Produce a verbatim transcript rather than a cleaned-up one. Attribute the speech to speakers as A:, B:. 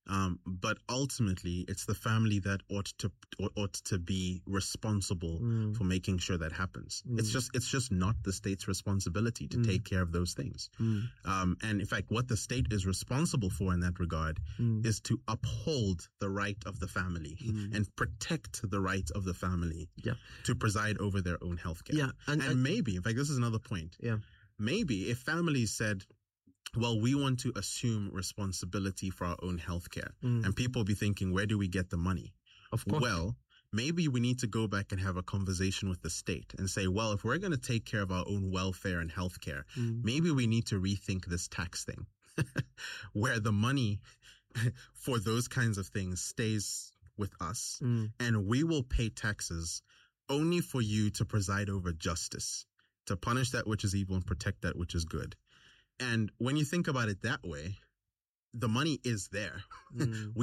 A: Um, but ultimately, it's the family that ought to ought to be responsible
B: mm.
A: for making sure that happens.
B: Mm.
A: It's just it's just not the state's responsibility to
B: mm.
A: take care of those things.
B: Mm.
A: Um, and in fact, what the state is responsible for in that regard
B: mm.
A: is to uphold the right of the family
B: mm.
A: and protect the right of the family
B: yeah.
A: to preside over their own healthcare.
B: Yeah,
A: and,
B: and,
A: and maybe, in fact, this is another point.
B: Yeah,
A: maybe if families said, well, we want to assume responsibility for our own healthcare.
B: Mm.
A: And people will be thinking, where do we get the money?
B: Of course.
A: Well, maybe we need to go back and have a conversation with the state and say, well, if we're going to take care of our own welfare and healthcare,
B: mm.
A: maybe we need to rethink this tax thing where the money for those kinds of things stays with us
B: mm.
A: and we will pay taxes only for you to preside over justice, to punish that which is evil and protect that which is good. And when you think about it that way, the money is there.
B: Mm.